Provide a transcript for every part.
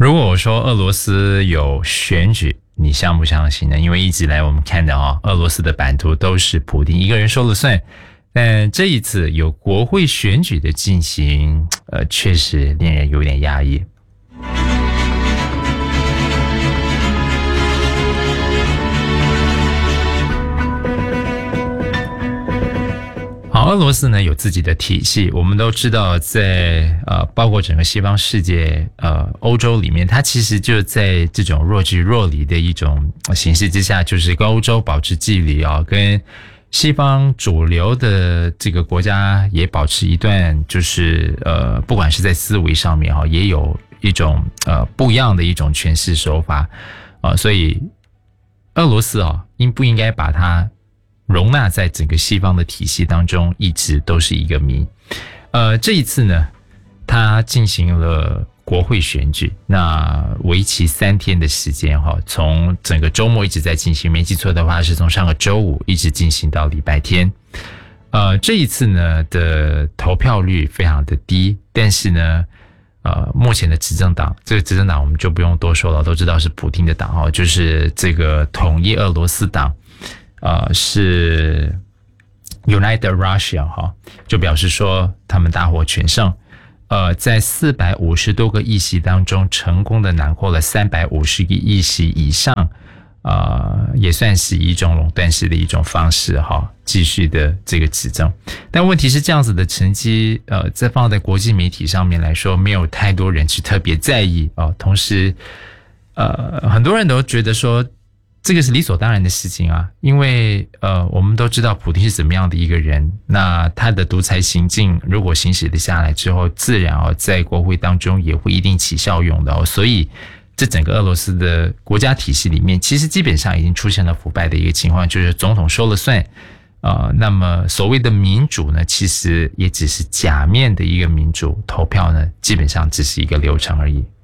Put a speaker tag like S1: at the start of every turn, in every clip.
S1: 如果我说俄罗斯有选举，你相不相信呢？因为一直以来我们看到俄罗斯的版图都是普丁一个人说了算，但这一次有国会选举的进行，确实令人有点压抑。好，俄罗斯呢有自己的体系，我们都知道在包括整个西方世界欧洲里面，它其实就在这种若即若离的一种形式之下，就是跟欧洲保持距离啊，跟西方主流的这个国家也保持一段就是不管是在思维上面也有一种不一样的一种诠释手法所以俄罗斯应不应该把它容纳在整个西方的体系当中，一直都是一个谜。这一次呢，他进行了国会选举，那为期3天的时间从整个周末一直在进行，没记错的话是从上个周五一直进行到礼拜天。这一次呢的投票率非常的低，但是呢目前的执政党，这个执政党我们就不用多说了，都知道是普丁的党就是这个统一俄罗斯党。是 United Russia 就表示说他们大获全胜，在450多个议席当中成功的囊括了350个议席以上，也算是一种垄断式的一种方式继续的这个执政。但问题是这样子的成绩在放在国际媒体上面来说，没有太多人去特别在意同时很多人都觉得说这个是理所当然的事情因为我们都知道普丁是怎么样的一个人，那他的独裁行径如果行使的下来之后，自然在国会当中也会一定起效用的所以这整个俄罗斯的国家体系里面，其实基本上已经出现了腐败的一个情况，就是总统说了算那么所谓的民主呢，其实也只是假面的一个民主，投票呢基本上只是一个流程而已。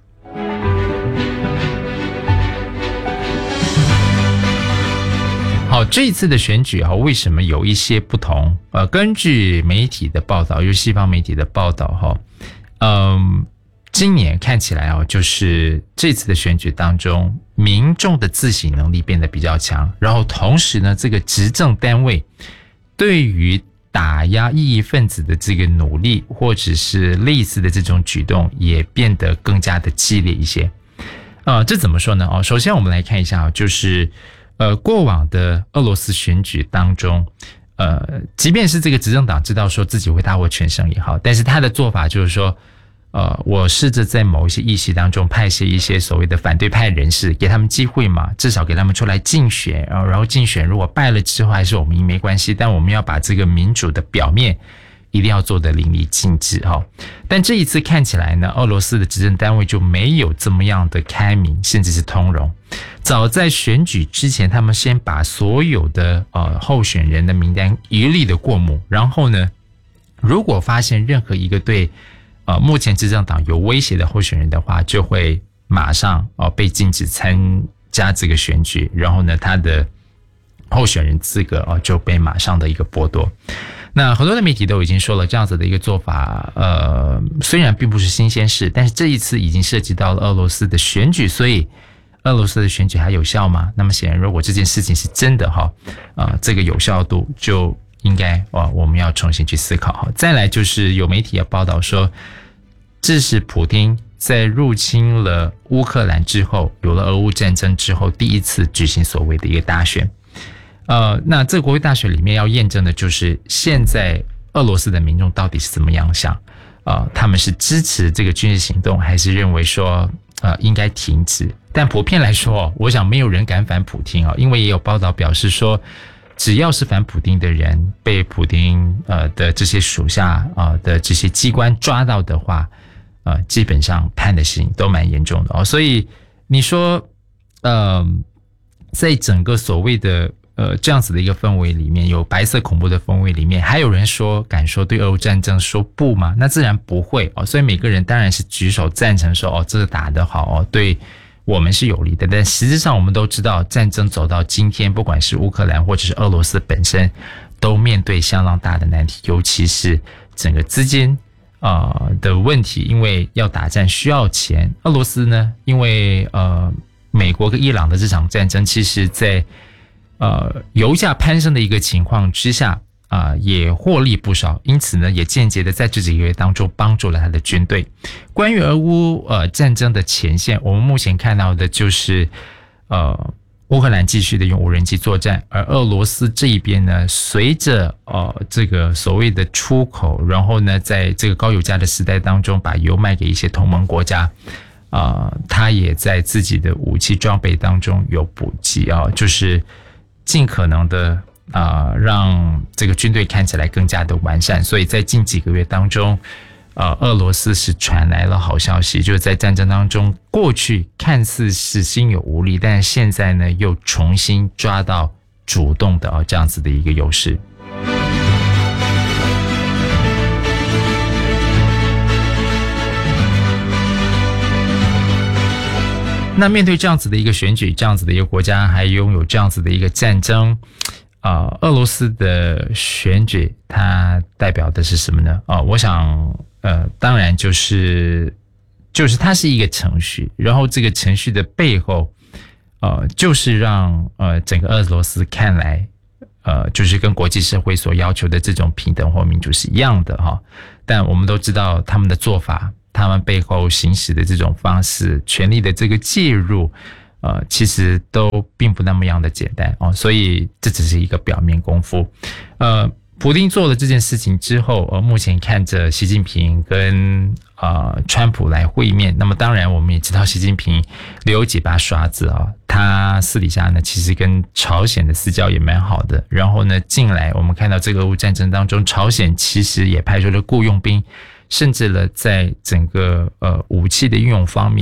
S1: 好，这一次的选举为什么有一些不同？根据媒体的报道，就是西方媒体的报道今年看起来就是这次的选举当中，民众的自省能力变得比较强，然后同时呢，这个执政单位对于打压异议分子的这个努力，或者是类似的这种举动，也变得更加的激烈一些。这怎么说呢？首先我们来看一下就是过往的俄罗斯选举当中，即便是这个执政党知道说自己会大获全胜也好，但是他的做法就是说，我试着在某一些议席当中派些一些所谓的反对派人士，给他们机会嘛，至少给他们出来竞选，然后竞选如果败了之后还是我们赢没关系，但我们要把这个民主的表面一定要做得淋漓尽致但这一次看起来呢，俄罗斯的执政单位就没有这么样的开明，甚至是通融。早在选举之前，他们先把所有的候选人的名单一律的过目，然后呢，如果发现任何一个对目前执政党有威胁的候选人的话，就会马上被禁止参加这个选举，然后呢，他的候选人资格就被马上的一个剥夺。那很多的媒体都已经说了，这样子的一个做法虽然并不是新鲜事，但是这一次已经涉及到了俄罗斯的选举，所以俄罗斯的选举还有效吗？那么显然如果这件事情是真的这个有效度就应该我们要重新去思考再来就是有媒体要报道说，这是普丁在入侵了乌克兰之后，有了俄乌战争之后第一次举行所谓的一个大选。那这个国会大选里面要验证的就是现在俄罗斯的民众到底是怎么样想他们是支持这个军事行动，还是认为说应该停止。但普遍来说我想没有人敢反普丁因为也有报道表示说，只要是反普丁的人被普丁的这些属下的这些机关抓到的话基本上判的事情都蛮严重的所以你说在整个所谓的这样子的一个氛围里面，有白色恐怖的氛围里面，还有人敢说对俄乌战争说不吗？那自然不会所以每个人当然是举手赞成说这个打得好对我们是有利的。但实质上我们都知道，战争走到今天，不管是乌克兰或者是俄罗斯本身，都面对相当大的难题，尤其是整个资金的问题，因为要打战需要钱。俄罗斯呢，因为美国跟伊朗的这场战争，其实在油价攀升的一个情况之下也获利不少，因此呢，也间接的在这几个月当中帮助了他的军队。关于俄乌战争的前线，我们目前看到的就是乌克兰继续的用无人机作战，而俄罗斯这一边呢，随着这个所谓的出口，然后呢，在这个高油价的时代当中，把油卖给一些同盟国家，他也在自己的武器装备当中有补给就是尽可能的让这个军队看起来更加的完善。所以在近几个月当中，俄罗斯是传来了好消息，就是在战争当中，过去看似是心有无力，但是现在呢又重新抓到主动的这样子的一个优势。那面对这样子的一个选举，这样子的一个国家，还拥有这样子的一个战争，俄罗斯的选举它代表的是什么呢？我想当然就是它是一个程序，然后这个程序的背后就是让整个俄罗斯看来就是跟国际社会所要求的这种平等或民主是一样的但我们都知道他们的做法，他们背后行使的这种方式，权力的这个介入其实都并不那么样的简单所以这只是一个表面功夫。普丁做了这件事情之后，目前看着习近平跟川普来会面。那么当然我们也知道习近平留有几把刷子他私底下呢其实跟朝鲜的私交也蛮好的。然后呢近来我们看到这个俄乌战争当中，朝鲜其实也派出了雇佣兵，甚至了在整个武器的运用方面